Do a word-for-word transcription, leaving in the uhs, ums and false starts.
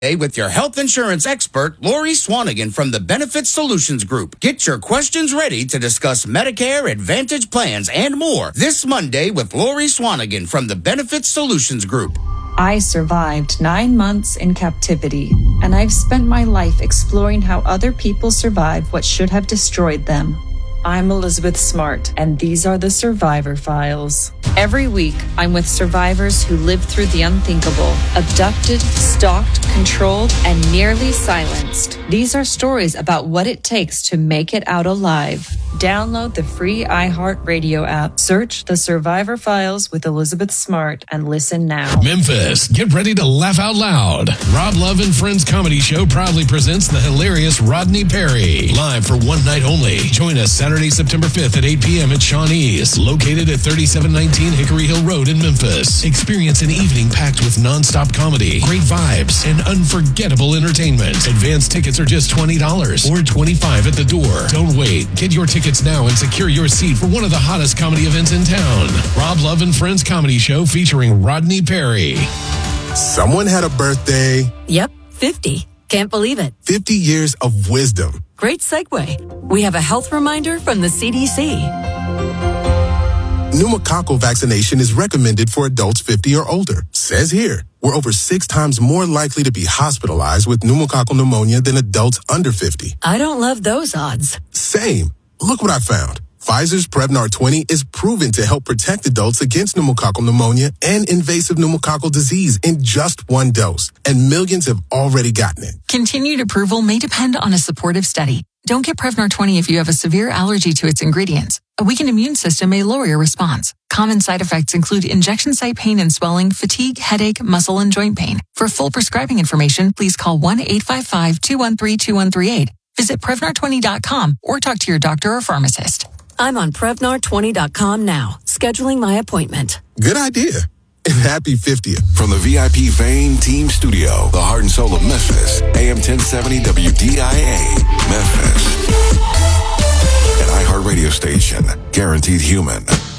with your health insurance expert, Lori Swanigan from the Benefit Solutions Group. Get your questions ready to discuss Medicare, Advantage plans, and more this Monday with Lori Swanigan from the Benefit Solutions Group. I survived nine months in captivity, and I've spent my life exploring how other people survived what should have destroyed them. I'm Elizabeth Smart, and these are the Survivor Files. Every week, I'm with survivors who lived through the unthinkable, abducted, stalked, controlled, and nearly silenced. These are stories about what it takes to make it out alive. Download the free iHeartRadio app, search the Survivor Files with Elizabeth Smart, and listen now. Memphis, get ready to laugh out loud. Rob Love and Friends Comedy Show proudly presents the hilarious Rodney Perry. Live for one night only. Join us Saturday, September fifth at eight p.m. at Shawnee's, located at thirty-seven nineteen Hickory Hill Road in Memphis. Experience an evening packed with nonstop comedy, great vibes, and unforgettable entertainment. Advance tickets are just twenty dollars or twenty-five dollars at the door. Don't wait. Get your tickets now and secure your seat for one of the hottest comedy events in town. Rob Love and Friends Comedy Show featuring Rodney Perry. Someone had a birthday. Yep, fifty. Can't believe it. fifty years of wisdom. Great segue. We have a health reminder from the C D C. Pneumococcal vaccination is recommended for adults fifty or older. Says here, we're over six times more likely to be hospitalized with pneumococcal pneumonia than adults under fifty. I don't love those odds. Same. Look what I found. Pfizer's Prevnar twenty is proven to help protect adults against pneumococcal pneumonia and invasive pneumococcal disease in just one dose. And millions have already gotten it. Continued approval may depend on a supportive study. Don't get Prevnar twenty if you have a severe allergy to its ingredients. A weakened immune system may lower your response. Common side effects include injection site pain and swelling, fatigue, headache, muscle, and joint pain. For full prescribing information, please call one eight five five, two one three, two one three eight. Visit Prevnar twenty dot com or talk to your doctor or pharmacist. I'm on Prevnar twenty dot com now, scheduling my appointment. Good idea. And happy fiftieth. From the V I P Vein Team Studio, the heart and soul of Memphis, A M ten seventy W D I A, Memphis. An iHeart radio station, guaranteed human.